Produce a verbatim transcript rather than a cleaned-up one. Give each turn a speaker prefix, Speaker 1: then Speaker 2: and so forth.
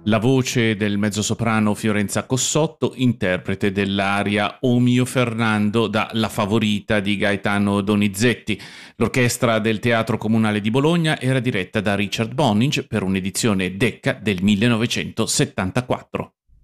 Speaker 1: La voce del mezzosoprano Fiorenza Cossotto, interprete dell'aria O mio Fernando da La Favorita di Gaetano Donizetti. L'orchestra del Teatro Comunale di Bologna era diretta da Richard Boninge per un'edizione Decca del millenovecentosettantaquattro.